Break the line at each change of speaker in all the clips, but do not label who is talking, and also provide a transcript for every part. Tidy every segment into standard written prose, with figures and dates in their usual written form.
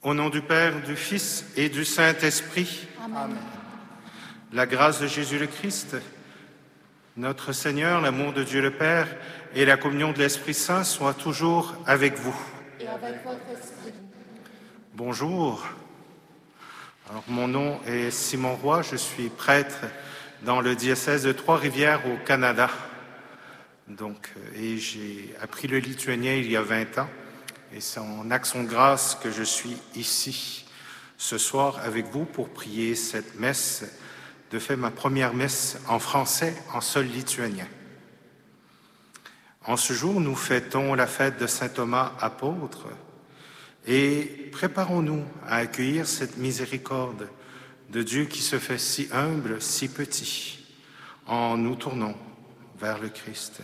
Au nom du Père, du Fils et du Saint-Esprit.
Amen.
La grâce de Jésus le Christ, notre Seigneur, l'amour de Dieu le Père et la communion de l'Esprit Saint soient toujours avec vous.
Et avec votre esprit.
Bonjour. Alors, mon nom est Simon Roy, je suis prêtre dans le diocèse de Trois-Rivières au Canada. Et j'ai appris le lituanien il y a 20 ans. Et c'est en action de grâce que je suis ici ce soir avec vous pour prier cette messe, de fait ma première messe en français, en sol lituanien. En ce jour, nous fêtons la fête de saint Thomas apôtre et préparons-nous à accueillir cette miséricorde de Dieu qui se fait si humble, si petit, en nous tournant vers le Christ.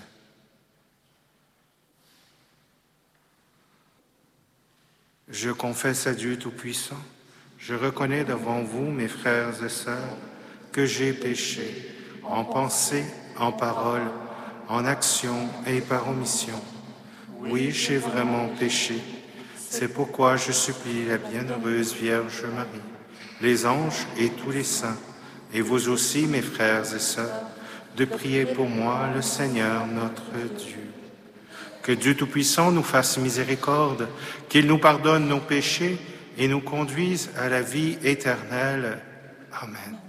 Je confesse à Dieu Tout-Puissant, je reconnais devant vous, mes frères et sœurs, que j'ai péché en pensée, en parole, en action et par omission. Oui, j'ai vraiment péché. C'est pourquoi je supplie la bienheureuse Vierge Marie, les anges et tous les saints, et vous aussi, mes frères et sœurs, de prier pour moi, le Seigneur notre Dieu. Que Dieu Tout-Puissant nous fasse miséricorde, qu'il nous pardonne nos péchés et nous conduise à la vie éternelle. Amen.